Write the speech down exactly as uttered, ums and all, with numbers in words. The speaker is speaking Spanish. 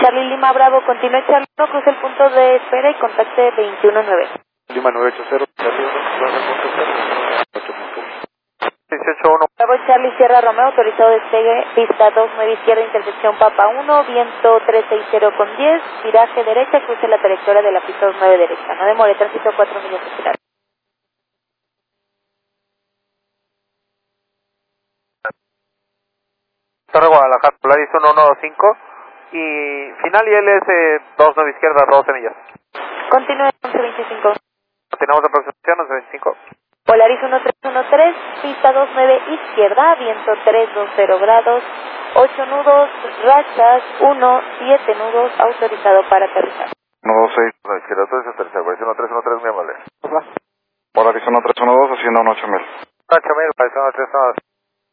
Charlie Lima Bravo, continúe Charlie uno, cruce el punto de espera y contacte veintiuno nueve. Lima nueve ocho cero, Charlie uno, cruce el punto de espera. dieciocho uno. Bravo Charlie Sierra Romeo, autorizado despegue, pista dos nueve izquierda, intersección Papa uno, viento tres seis cero con diez, viraje derecha, cruce la trayectoria de la pista dos nueve derecha. No demore, tránsito cuatro minutos final. Torre Guadalajara, Polaris uno uno dos cinco y final y L S dos nueve izquierda, doce millas. Continúe once veinticinco. Tenemos aproximación once veinticinco. Polaris uno tres uno tres, pista dos nueve izquierda, viento tres dos cero grados, ocho nudos, rachas, uno siete nudos, autorizado para aterrizar. uno dos seis, no, izquierda, tres aterrizar, Polaris uno tres uno tres, muy amable. Polaris uno tres uno dos, haciendo un ocho mil. ocho mil, Polaris uno tres uno dos.